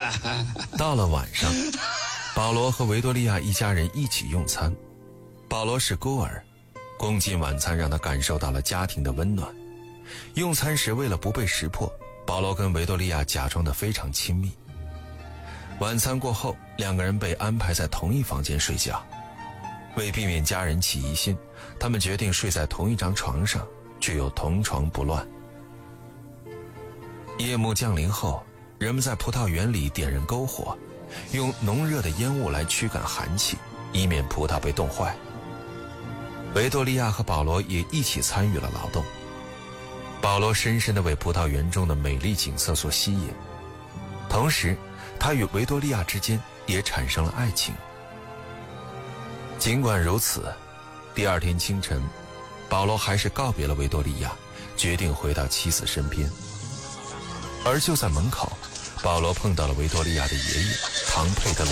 到了晚上，保罗和维多利亚一家人一起用餐。保罗是孤儿，共进晚餐让他感受到了家庭的温暖。用餐时为了不被识破，保罗跟维多利亚假装得非常亲密。晚餐过后，两个人被安排在同一房间睡觉。为避免家人起疑心，他们决定睡在同一张床上，却又同床不乱。夜幕降临后，人们在葡萄园里点燃篝火，用浓热的烟雾来驱赶寒气，以免葡萄被冻坏。维多利亚和保罗也一起参与了劳动。保罗深深地为葡萄园中的美丽景色所吸引，同时他与维多利亚之间也产生了爱情。尽管如此，第二天清晨，保罗还是告别了维多利亚，决定回到妻子身边。而就在门口，保罗碰到了维多利亚的爷爷唐佩德罗。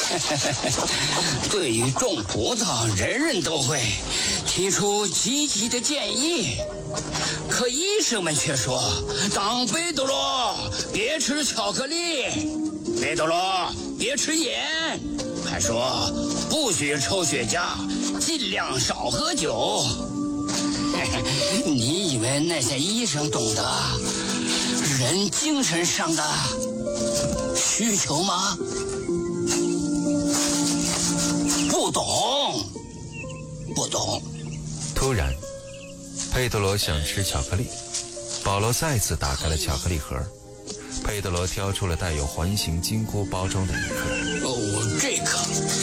对于种葡萄，人人都会提出积极的建议，可医生们却说：“当贝多罗，别吃巧克力；贝多罗，别吃盐。”还说不许抽雪茄，尽量少喝酒。你以为那些医生懂得人精神上的需求吗？不懂，不懂。 突然，佩德罗想吃巧克力，保罗再次打开了巧克力盒。佩德罗挑出了带有环形金箍包装的一颗。 这个，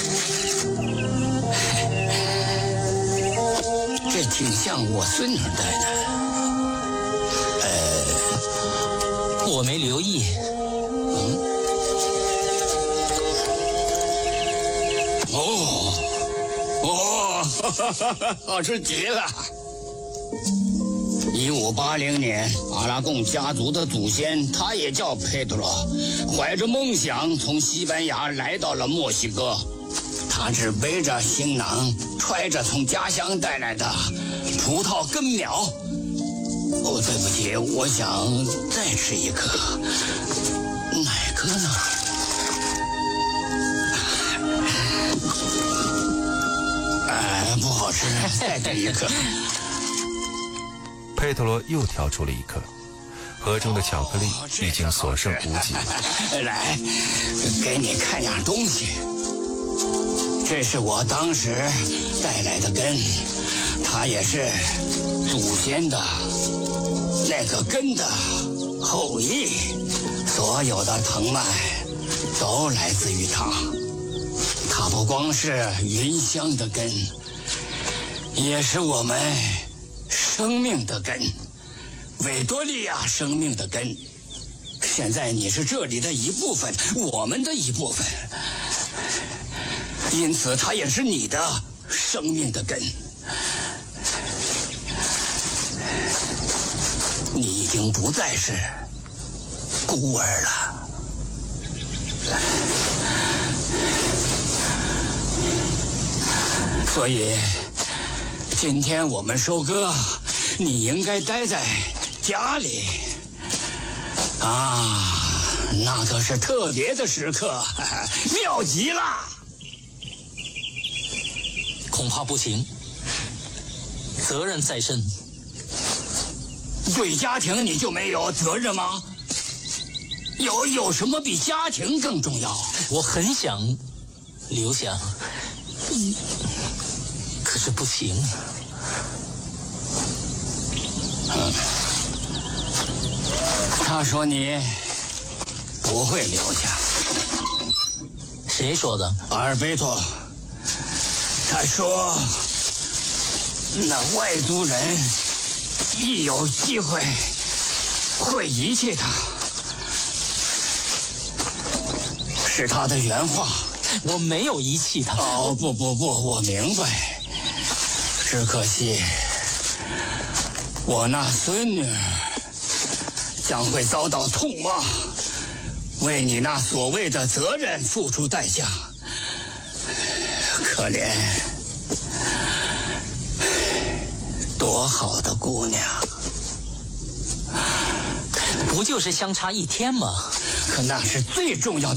这挺像我孙女戴的。我没留意。好吃极了。1580年，阿拉贡家族的祖先，他也叫佩德罗，怀着梦想从西班牙来到了墨西哥。他只背着行囊，揣着从家乡带来的葡萄根苗。对不起，我想再吃一颗。哪颗呢？不好吃，再给一颗。 佩特罗又挑出了一颗，盒中的巧克力已经所剩无几了。 来，给你看样东西。这是我当时带来的根，它也是祖先的那个根的后裔，所有的藤蔓都来自于它。它不光是云香的根，也是我们生命的根，维多利亚生命的根。现在你是这里的一部分，我们的一部分，因此它也是你的生命的根。你已经不再是孤儿了。所以今天我们收割，你应该待在家里啊，那可是特别的时刻，妙极了。 恐怕不行，责任在身。 对家庭你就没有责任吗？有什么比家庭更重要？ 我很想留下，可是不行。 他说你不会留下。 谁说的？ 阿尔贝托。他说那外族人一有机会会遗弃他，是他的原话。 我没有遗弃他。 哦，不，我明白。只可惜我那孙女将会遭到痛骂，为你那所谓的责任付出代价。可怜，多好的姑娘， 不就是相差1天吗？ 可那是最重要的。